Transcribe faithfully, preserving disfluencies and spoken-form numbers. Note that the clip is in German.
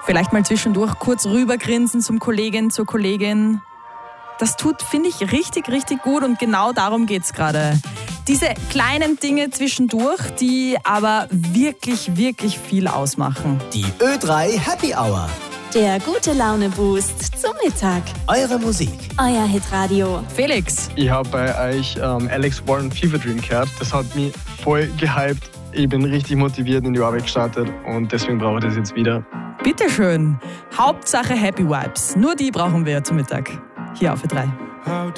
Vielleicht mal zwischendurch kurz rübergrinsen zum Kollegen, zur Kollegin. Das tut, finde ich, richtig, richtig gut und genau darum geht's gerade. Diese kleinen Dinge zwischendurch, die aber wirklich, wirklich viel ausmachen. Die Ö drei Happy Hour. Der gute Laune-Boost zum Mittag. Eure Musik. Euer Hitradio. Felix. Ich habe bei euch ähm, Alex Warren Fever Dream gehört. Das hat mich voll gehypt. Ich bin richtig motiviert in die Arbeit gestartet und deswegen brauche ich das jetzt wieder. Bitteschön. Hauptsache Happy Vibes. Nur die brauchen wir zum Mittag. Hier auf Ö drei.